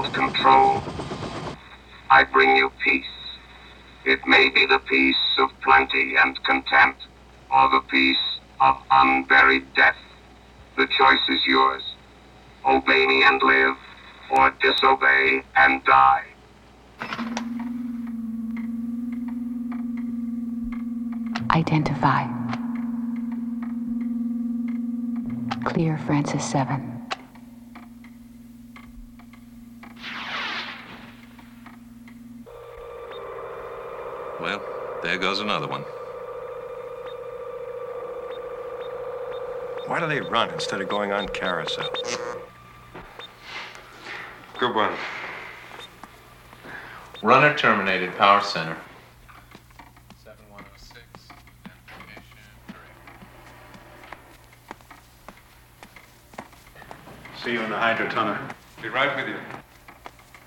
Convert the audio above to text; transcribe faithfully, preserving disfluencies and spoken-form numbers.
world control. I bring you peace. It may be the peace of plenty and content, or the peace of unburied death. The choice is yours. Obey me and live, or disobey and die. Identify. Clear Francis seven. Well, there goes another one. Why do they run instead of going on carousel? Good one. Runner terminated, power center. seven one oh six, identification correct. See you in the hydrotunnel. Be right with you.